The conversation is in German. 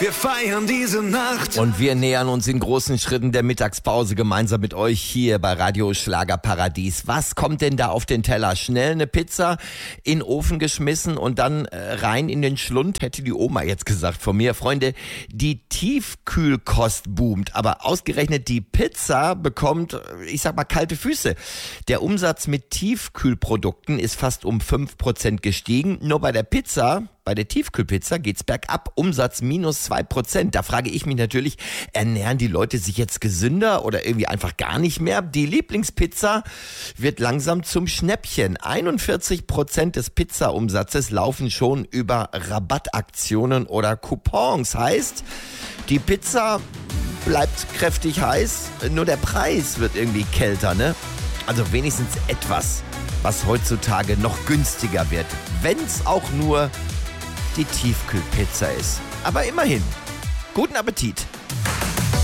Wir feiern diese Nacht. Und wir nähern uns in großen Schritten der Mittagspause gemeinsam mit euch hier bei Radio Schlagerparadies. Was kommt denn da auf den Teller? Schnell eine Pizza in den Ofen geschmissen und dann rein in den Schlund, hätte die Oma jetzt gesagt von mir. Freunde, die Tiefkühlkost boomt, aber ausgerechnet die Pizza bekommt, ich sag mal, kalte Füße. Der Umsatz mit Tiefkühlprodukten ist fast um 5% gestiegen. Nur bei der Pizza, bei der Tiefkühlpizza geht's bergab, Umsatz minus 2%. Da frage ich mich natürlich, ernähren die Leute sich jetzt gesünder oder irgendwie einfach gar nicht mehr? Die Lieblingspizza wird langsam zum Schnäppchen. 41% des Pizzaumsatzes laufen schon über Rabattaktionen oder Coupons. Heißt, die Pizza bleibt kräftig heiß, nur der Preis wird irgendwie kälter, ne? Also wenigstens etwas, was heutzutage noch günstiger wird. Wenn's auch nur die Tiefkühlpizza ist. Aber immerhin, guten Appetit.